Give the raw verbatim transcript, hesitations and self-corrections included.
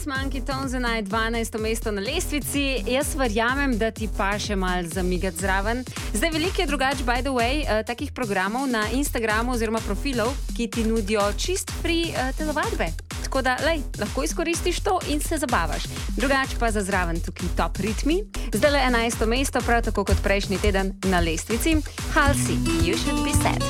Dance Monkey Tones and I, dvanajsto mesto na lestvici. Jaz verjamem, da ti pa še mal zamigati zraven. Zdaj veliko je drugače, by the way, uh, takih programov na Instagramu oziroma profilov, ki ti nudijo čist free uh, telovadbe. Tako da, lej, lahko izkoristiš to in se zabavaš. Drugače pa za zraven tukaj top ritmi. Zdaj le enajsto mesto, prav tako kot prejšnji teden na lestvici. Halsey, You Should Be Sad.